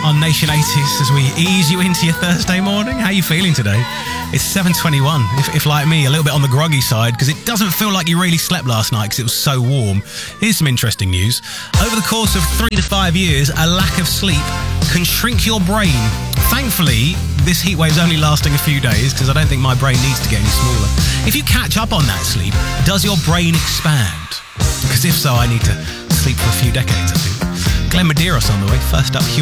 on Nation 80s as we ease you into your Thursday morning. How are you feeling today? It's 7:21, if like me, a little bit on the groggy side, because it doesn't feel like you really slept last night because it was so warm. Here's some interesting news. Over the course of 3 to 5 years, a lack of sleep can shrink your brain. Thankfully, this heatwave's only lasting a few days because I don't think my brain needs to get any smaller. If you catch up on that sleep, does your brain expand? Because if so, I need to sleep for a few decades, I think. Glenn Medeiros on the way. First up, Hugh